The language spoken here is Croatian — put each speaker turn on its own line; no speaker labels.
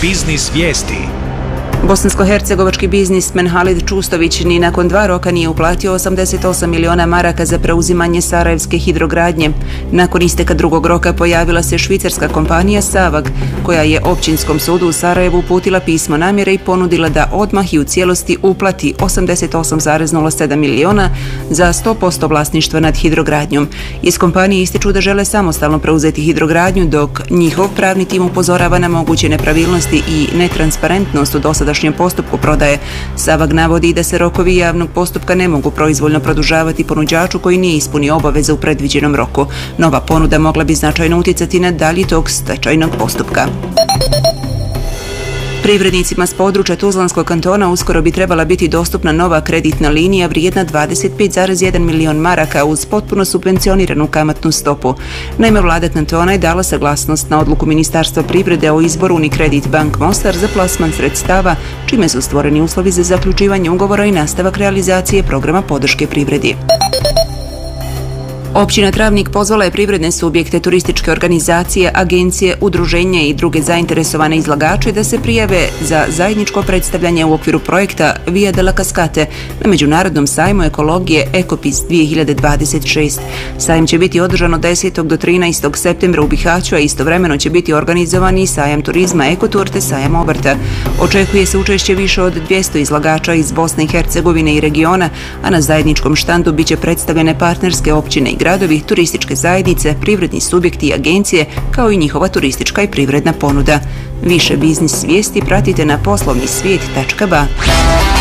Biznis vijesti.
Bosansko-hercegovački biznismen Halid Čustović ni nakon 2 roka nije uplatio 88 miliona maraka za preuzimanje sarajevske hidrogradnje. Nakon isteka 2. roka pojavila se švicarska kompanija Savag, koja je Općinskom sudu u Sarajevu uputila pismo namjere i ponudila da odmah i u cijelosti uplati 88,07 miliona za 100% vlasništva nad hidrogradnjom. Iz kompanije ističu da žele samostalno preuzeti hidrogradnju, dok njihov pravni tim upozorava na moguće nepravilnosti i netransparentnost u dosadašnjem postupku prodaje. Savag navodi da se rokovi javnog postupka ne mogu proizvoljno produžavati ponuđaču koji nije ispunio obaveze u predviđenom roku. Nova ponuda mogla bi značajno utjecati na dalji tok stečajnog postupka. Privrednicima s područja Tuzlanskog kantona uskoro bi trebala biti dostupna nova kreditna linija vrijedna 25,1 milion maraka uz potpuno subvencioniranu kamatnu stopu. Naime, vlada kantona je dala saglasnost na odluku Ministarstva privrede o izboru Unicredit Bank Mostar za plasman sredstava, čime su stvoreni uslovi za zaključivanje ugovora i nastavak realizacije programa podrške privredi. Općina Travnik pozvala je privredne subjekte, turističke organizacije, agencije, udruženja i druge zainteresovane izlagače da se prijave za zajedničko predstavljanje u okviru projekta Via della Cascate na Međunarodnom sajmu ekologije Ekopis 2026. Sajam će biti održan od 10. do 13. septembra u Bihaću, a istovremeno će biti organizovan i sajam turizma Ekotur te sajam obrta. Očekuje se učešće više od 200 izlagača iz Bosne i Hercegovine i regiona, a na zajedničkom štandu biće predstavljene partnerske općine i gradovi, turističke zajednice, privredni subjekti i agencije, kao i njihova turistička i privredna ponuda. Više biznis vijesti pratite na poslovnisvijet.ba.